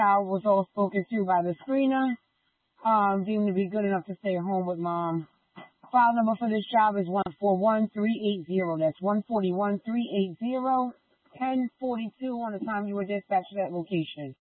child was all spoken to by the screener, deemed to be good enough to stay home with mom. File number for this job is 141380. That's 141380. 10:42 on the time you were dispatched to that location.